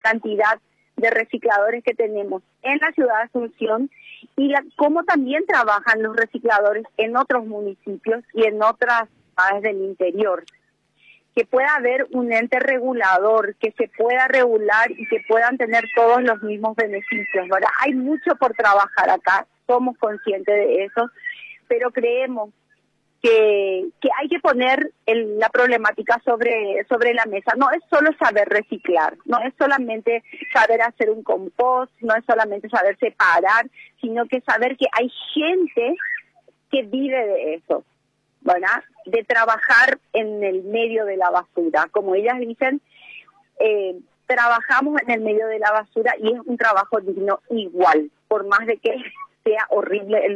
cantidad de recicladores que tenemos en la ciudad de Asunción y cómo también trabajan los recicladores en otros municipios y en otras ciudades del interior. Que pueda haber un ente regulador, que se pueda regular y que puedan tener todos los mismos beneficios, ¿verdad? Hay mucho por trabajar acá, somos conscientes de eso, pero creemos que hay que poner la problemática sobre la mesa. No es solo saber reciclar, no es solamente saber hacer un compost, no es solamente saber separar, sino que saber que hay gente que vive de eso, ¿verdad? De trabajar en el medio de la basura. Como ellas dicen, trabajamos en el medio de la basura y es un trabajo digno igual, por más de que sea horrible el